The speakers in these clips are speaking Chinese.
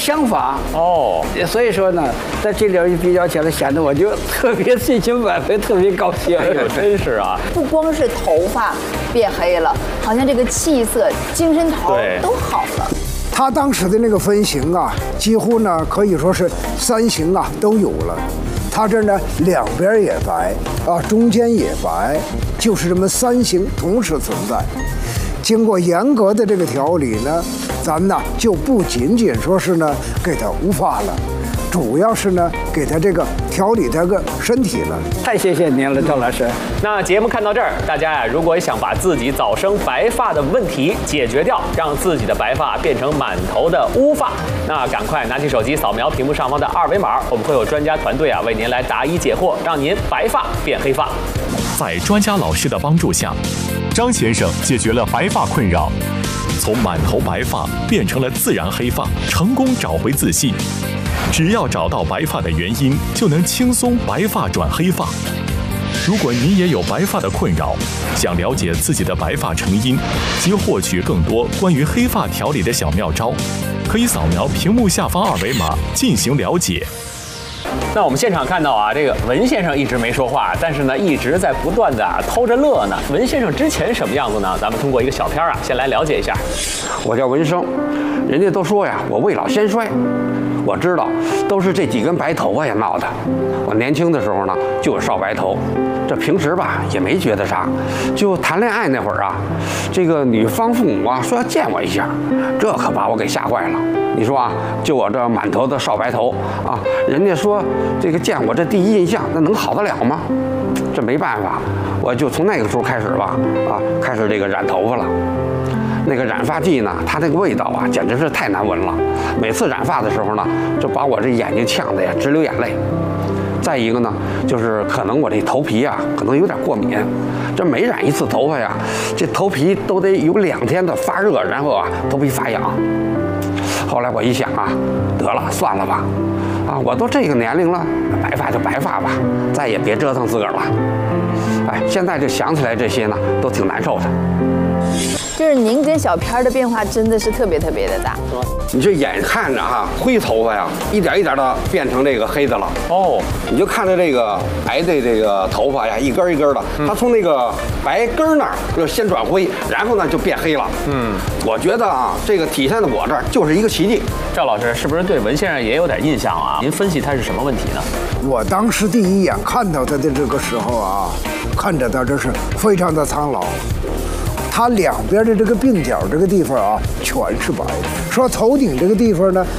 相反哦， 所以说呢，在这两一比较起来，显得我就特别信心满分，特别高兴。 哎呦，真是啊！ 不光是头发变黑了，好像这个气色、精神头都好了。 他当时的那个分型啊，几乎呢可以说是3型啊都有了。他这呢两边也白啊，中间也白，就是这么3型同时存在。经过严格的这个调理呢，咱呢就不仅仅说是呢给他无发了，主要是呢给他这个调理这个身体了。 太谢谢您了，赵老师。 那节目看到这儿，大家呀，如果想把自己早生白发的问题解决掉，让自己的白发变成满头的乌发，那赶快拿起手机扫描屏幕上方的2维码，我们会有专家团队啊为您来答疑解惑，让您白发变黑发。 在专家老师的帮助下，张先生解决了白发困扰，从满头白发变成了自然黑发，成功找回自信。只要找到白发的原因，就能轻松白发转黑发。如果您也有白发的困扰，想了解自己的白发成因及获取更多关于黑发调理的小妙招，可以扫描屏幕下方2维码进行了解。 那我们现场看到啊，这个文先生一直没说话，但是呢一直在不断的偷着乐呢。文先生之前什么样子呢？咱们通过一个小片啊，先来了解一下。 我叫文生，人家都说呀，我未老先衰。我知道，都是这几根白头发呀闹的。我年轻的时候呢，就有少白头，这平时吧也没觉得啥。就谈恋爱那会儿啊，这个女方父母啊说要见我一下，这可把我给吓坏了。你说啊，就我这满头的少白头啊，人家说这个见我这第一印象，那能好得了吗？这没办法，我就从那个时候开始吧，开始这个染头发了。那个染发剂呢，它那个味道啊，简直是太难闻了。每次染发的时候呢，就把我这眼睛呛得呀直流眼泪。再一个呢，就是可能我这头皮啊，可能有点过敏。这每染一次头发呀，这头皮都得有2天的发热，然后啊，头皮发痒。后来我一想啊，得了，算了吧，我都这个年龄了，白发就白发吧，再也别折腾自个儿了。哎，现在就想起来这些呢，都挺难受的。 就是您跟小片的变化真的是特别特别的大。 你这眼看着哈，灰头发呀，一点一点的变成这个黑的了。哦，你就看着这个白的这个头发呀，一根一根的，它从那个白根那儿就先转灰，然后呢就变黑了。我觉得啊，这个体现在我这儿就是一个奇迹。 赵老师是不是对文先生也有点印象啊？您分析他是什么问题呢？ 我当时第一眼看到他的这个时候啊，看着他这是非常的苍老。他两边的这个鬓角这个地方啊，全是白的。说头顶这个地方呢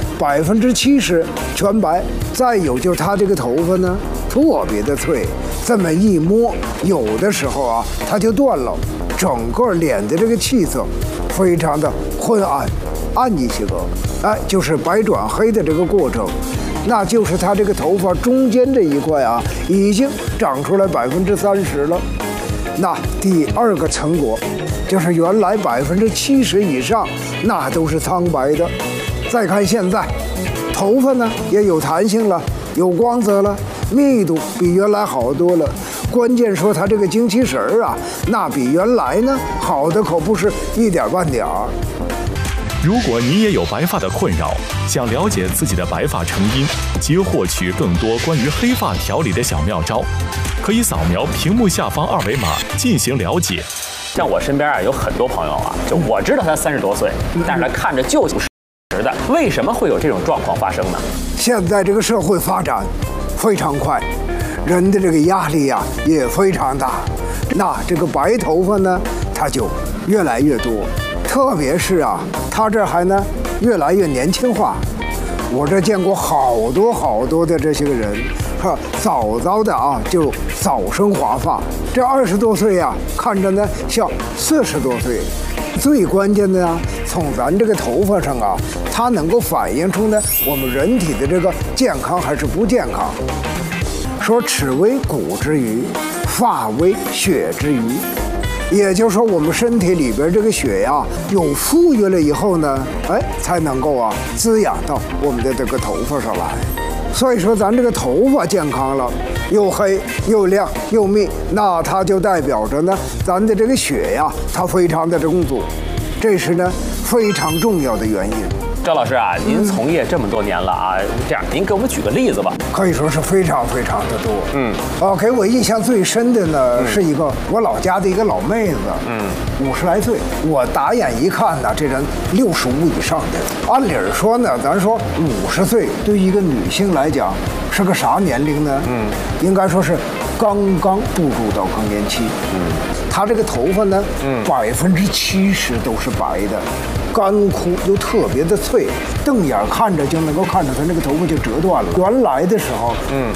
，70%全白。再有就是他这个头发呢，特别的脆，这么一摸，有的时候啊，它就断了。整个脸的这个气色非常的昏暗，暗一些个，就是白转黑的这个过程。那就是他这个头发中间这一块啊，已经长出来30%了。那第二个成果，就是原来70%以上，那都是苍白的。再看现在，头发呢也有弹性了，有光泽了，密度比原来好多了。关键说它这个精气神儿啊，那比原来呢好的可不是一点半点儿。 如果你也有白发的困扰，想了解自己的白发成因及获取更多关于黑发调理的小妙招，可以扫描屏幕下方2维码进行了解。 像我身边啊有很多朋友啊，就我知道他30多岁，但是他看着就是50的，为什么会有这种状况发生呢？ 现在这个社会发展非常快，人的这个压力呀也非常大，那这个白头发呢，它就越来越多。特别是啊，他这还呢越来越年轻化。我这见过好多的这些个人，早的啊就早生华发。这20多岁呀，看着呢像40多岁。最关键的呀，从咱这个头发上啊，它能够反映出呢我们人体的这个健康还是不健康。说齿为骨之余，发为血之余。也就是说，我们身体里边这个血呀，有富裕了以后呢，才能够啊滋养到我们的这个头发上来。所以说，咱这个头发健康了，又黑又亮又密，那它就代表着呢，咱的这个血呀，它非常的充足，这是呢非常重要的原因。 赵老师啊，您从业这么多年了啊，这样您给我们举个例子吧。 可以说是非常非常的多。给我印象最深的呢，是一个我老家的一个老妹子，50来岁。我打眼一看呢，这人65以上的。按理说呢，咱说50岁对于一个女性来讲是个啥年龄呢？应该说是刚刚步入到更年期。她这个头发呢，70%都是白的。干枯又特别的脆，瞪眼看着就能够看着它那个头发就折断了。原来的时候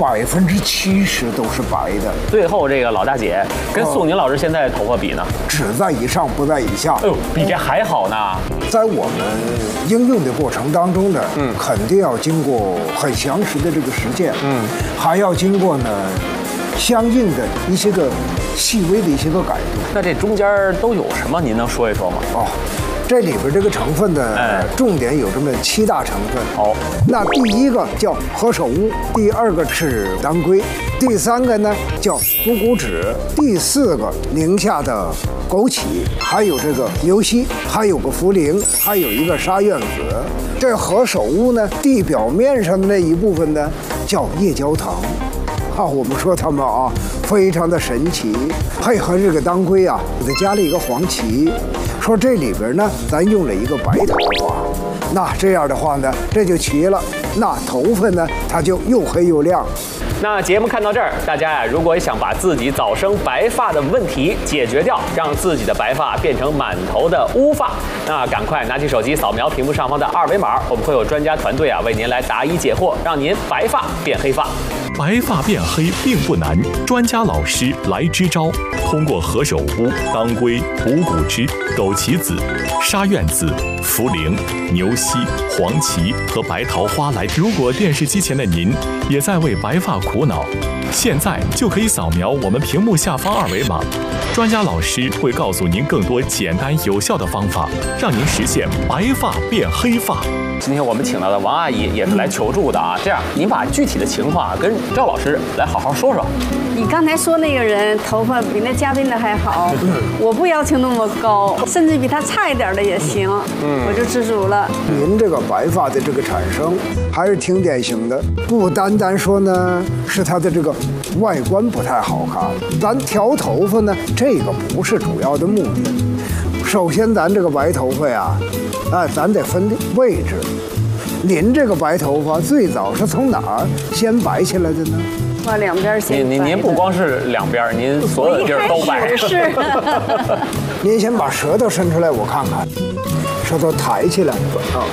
，70%都是白的。 最后这个老大姐跟宋宁老师现在头发比呢？ 只在以上，不在以下。 哎呦，比这还好呢。 在我们应用的过程当中呢，肯定要经过很详实的这个实践，还要经过呢相应的一些个细微的一些个改动。 那这中间都有什么？您能说一说吗？ 这里边这个成分的重点有这么7大成分。那第一个叫何首乌，第二个是当归，第3个呢叫虎骨脂，第4个宁夏的枸杞，还有这个牛膝，还有个茯苓，还有一个沙苑子。这何首乌呢，地表面上的那一部分呢叫夜焦糖。我们说它们非常的神奇，配合这个当归给它加了一个黄芪。说这里边呢，咱用了一个白头发，那这样的话呢，这就齐了。那头发呢，它就又黑又亮。 那节目看到这儿，大家如果想把自己早生白发的问题解决掉，让自己的白发变成满头的乌发，那赶快拿起手机扫描屏幕上方的2维码，我们会有专家团队为您来答疑解惑，让您白发变黑发。 白发变黑并不难，专家老师来支招。通过何首乌、当归、虎骨脂、枸杞子、沙苑子、茯苓、牛膝、黄芪和白桃花来。如果电视机前的您也在为白发苦恼，现在就可以扫描我们屏幕下方2维码，专家老师会告诉您更多简单有效的方法，让您实现白发变黑发。 今天我们请到的王阿姨也是来求助的这样，您把具体的情况跟赵老师来好好说说。 你刚才说那个人头发比那嘉宾的还好，我不要求那么高，甚至比他差一点的也行，我就知足了。 您这个白发的这个产生还是挺典型的，不单单说呢是他的这个外观不太好看，咱调头发呢这个不是主要的目的。首先咱这个白头发咱得分位置。您这个白头发最早是从哪儿先白起来的呢？ 往两边先白。 您不光是两边，您所有的地儿都白。 是。 您先把舌头伸出来，我看看，舌头抬起来。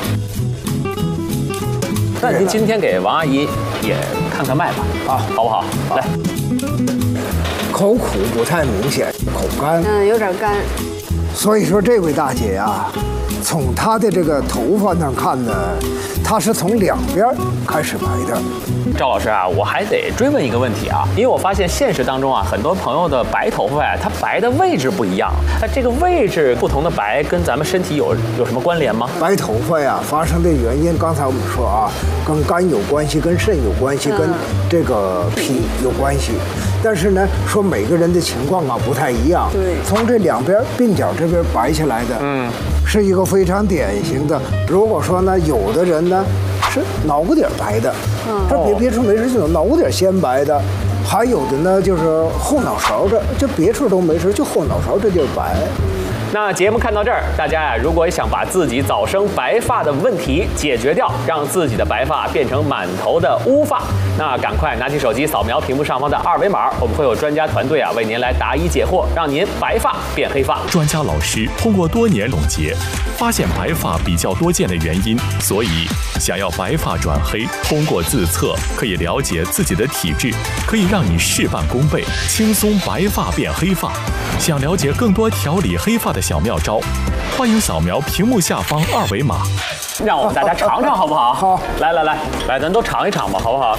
那您今天给王阿姨也看看脉吧，好不好？来， 口苦不太明显，口干， 有点干。 所以说这位大姐从她的这个头发上看呢，她是从两边开始白的。 赵老师我还得追问一个问题因为我发现现实当中很多朋友的白头发它白的位置不一样，这个位置不同的白跟咱们身体有什么关联吗？ 白头发发生的原因，刚才我们说跟肝有关系，跟肾有关系，跟这个脾有关系。但是呢，说每个人的情况不太一样。 对，从这两边鬓角这边白下来的，是一个非常典型的。如果说呢，有的人呢是脑瓜底白的，这别处没事就脑瓜底先白的，还有的呢就是后脑勺这别处都没事，就后脑勺这地儿白。 那节目看到这儿，大家如果想把自己早生白发的问题解决掉，让自己的白发变成满头的乌发，那赶快拿起手机扫描屏幕上方的2维码，我们会有专家团队为您来答疑解惑，让您白发变黑发。 专家老师通过多年总结，发现白发比较多见的原因，所以想要白发转黑，通过自测可以了解自己的体质，可以让你事半功倍，轻松白发变黑发。想了解更多调理黑发的小妙招，欢迎扫描屏幕下方2维码， 让我们大家尝尝好不好？ 好， 来，咱都尝一尝吧，好不好？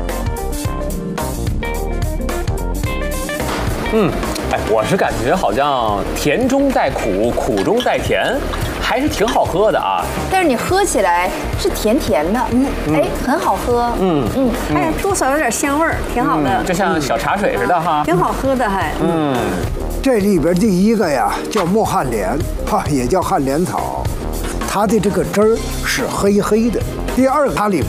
我是感觉好像甜中带苦，苦中带甜，还是挺好喝的但是你喝起来是甜甜的，很好喝， 多少有点香味儿，挺好的， 就像小茶水似的挺好喝的还。 这里边第一个叫墨旱莲，也叫旱莲草， 它的这个汁儿是黑黑的。第二个，它里